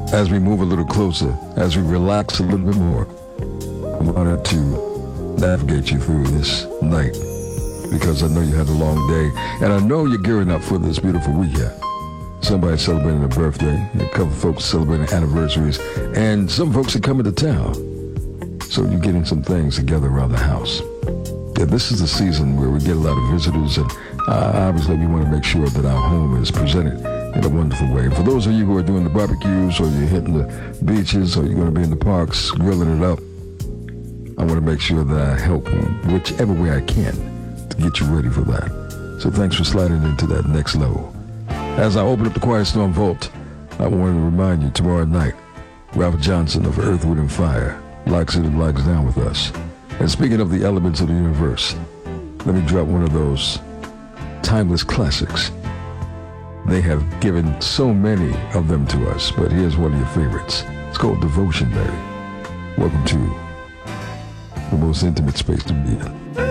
as we move a little closer, as we relax a little bit more, I wanted to navigate you through this night because I know you had a long day, and I know you're gearing up for this beautiful weekend. Somebody celebrating a birthday, a couple folks celebrating anniversaries, and some folks are coming to town. So you're getting some things together around the house. Yeah, this is the season where we get a lot of visitors, and obviously we want to make sure that our home is presented in a wonderful way. And for those of you who are doing the barbecues, or you're hitting the beaches, or you're going to be in the parks grilling it up, I want to make sure that I help whichever way I can to get you ready for that. So thanks for sliding into that next level. As I open up the Quiet Storm Vault, I want to remind you tomorrow night, Ralph Johnson of Earth, Wind & Fire locks it and locks down with us. And speaking of the elements of the universe, let me drop one of those timeless classics. They have given so many of them to us, but here's one of your favorites. It's called Devotion, baby. Welcome to the most intimate space to be in.